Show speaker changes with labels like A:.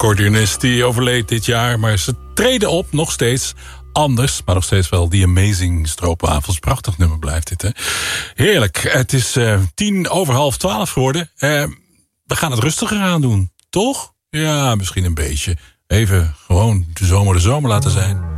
A: accordeonist die overleed dit jaar. Maar ze treden op, nog steeds anders. Maar nog steeds wel die Amazing Stroopwafels. Prachtig nummer blijft dit, hè. Heerlijk. Het is 12:10 geworden. We gaan het rustiger aan doen, toch? Ja, misschien een beetje. Even gewoon de zomer laten zijn.